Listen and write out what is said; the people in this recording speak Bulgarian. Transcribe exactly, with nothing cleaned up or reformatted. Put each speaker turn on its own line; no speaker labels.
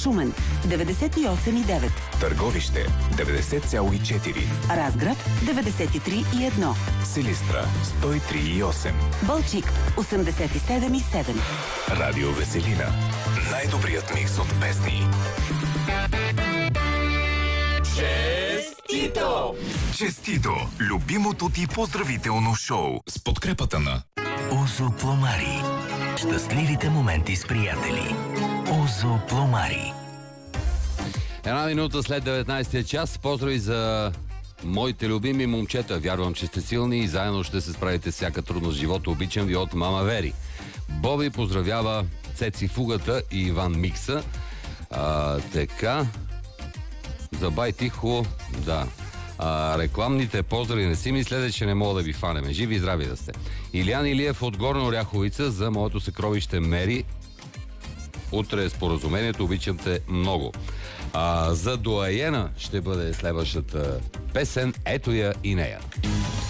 Шумен деветдесет и осем и девет,
Търговище деветдесет цяло и четири,
Разград деветдесет и три и едно,
Силистра сто и три и осем,
Балчик осемдесет и седем и седем.
Радио Веселина. Най-добрият микс от песни. Честито! Честито! Любимото ти поздравително шоу с подкрепата на
Озо Пломари. Щастливите моменти с приятели. Озо Пломари.
Една минута след деветнайсетия час. Поздрави за моите любими момчета. Вярвам, че сте силни и заедно ще се справите с всяка трудност в живота. Обичам ви от мама Вери. Боби поздравява Цеци Фугата и Иван Микса. А, така. Забай тихо. Да. А, рекламните поздрави не си мислете, че не мога да ви фанеме. Живи и здрави да сте. Илян Илиев от Горна Оряховица за моето съкровище Мери. Утре е споразумението. Обичам те много. А, за доаена ще бъде следващата песен. Ето я и нея.